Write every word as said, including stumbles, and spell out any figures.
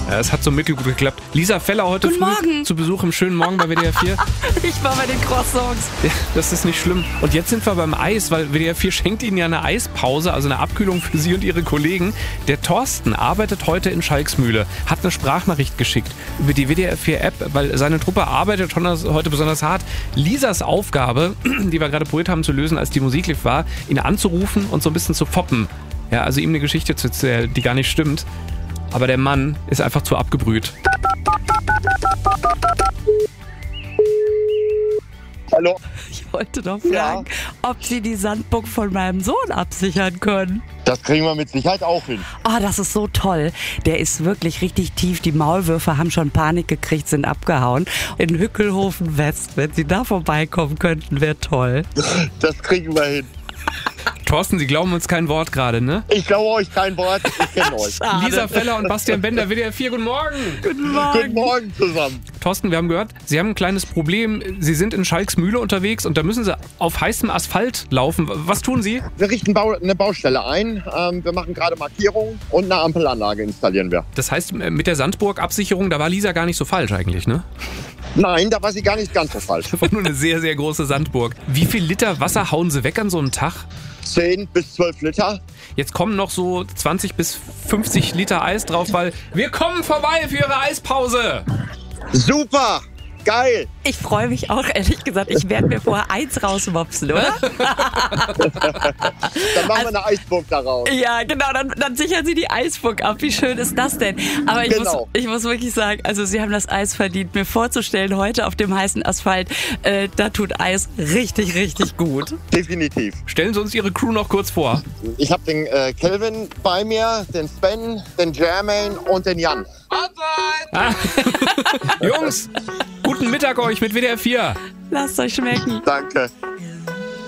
Ja, es hat so mittelgut geklappt. Lisa Feller heute Guten früh Morgen. zu Besuch im schönen Morgen bei W D R vier. Ich war bei den Croissants. Ja, das ist nicht schlimm. Und jetzt sind wir beim Eis, weil W D R vier schenkt Ihnen ja eine Eispause, also eine Abkühlung für Sie und Ihre Kollegen. Der Thorsten arbeitet heute in Schalksmühle, hat eine Sprachnachricht geschickt über die W D R vier App, weil seine Truppe arbeitet heute besonders hart. Lisas Aufgabe, die wir gerade probiert haben zu lösen, als die Musik lief, war, ihn anzurufen und so ein bisschen zu foppen. Ja, also ihm eine Geschichte zu erzählen, die gar nicht stimmt. Aber der Mann ist einfach zu abgebrüht. Hallo? Ich wollte doch fragen, ja. ob Sie die Sandburg von meinem Sohn absichern können. Das kriegen wir mit Sicherheit auch hin. Oh, das ist so toll. Der ist wirklich richtig tief. Die Maulwürfe haben schon Panik gekriegt, sind abgehauen. In Hückelhofen West, wenn Sie da vorbeikommen könnten, wäre toll. Das kriegen wir hin. Thorsten, Sie glauben uns kein Wort gerade, ne? Ich glaube euch kein Wort, ich kenne euch. Schade. Lisa Feller und Bastian Bender, W D R vier, guten Morgen. Guten Morgen. Guten Morgen zusammen. Thorsten, wir haben gehört, Sie haben ein kleines Problem. Sie sind in Schalksmühle unterwegs und da müssen Sie auf heißem Asphalt laufen. Was tun Sie? Wir richten Bau- eine Baustelle ein. Ähm, wir machen gerade Markierungen und eine Ampelanlage installieren wir. Das heißt, mit der Sandburg-Absicherung, da war Lisa gar nicht so falsch eigentlich, ne? Nein, da war sie gar nicht ganz so falsch. Das war nur eine sehr, sehr große Sandburg. Wie viel Liter Wasser hauen Sie weg an so einem Tag? zehn bis zwölf Liter. Jetzt kommen noch so zwanzig bis fünfzig Liter Eis drauf, weil wir kommen vorbei für Ihre Eispause. Super! Geil! Ich freue mich auch, ehrlich gesagt. Ich werde mir vorher eins rausmopsen, oder? Dann machen wir eine Eisburg daraus. Ja, genau, dann, dann sichern Sie die Eisburg ab. Wie schön ist das denn? Aber ich, Genau. muss, ich muss wirklich sagen, also Sie haben das Eis verdient. Mir vorzustellen, heute auf dem heißen Asphalt, äh, da tut Eis richtig, richtig gut. Definitiv. Stellen Sie uns Ihre Crew noch kurz vor. Ich habe den äh, Kelvin bei mir, den Sven, den Jermaine und den Jan. Ah. Jungs, guten Mittag euch mit W D R vier. Lasst euch schmecken. Danke.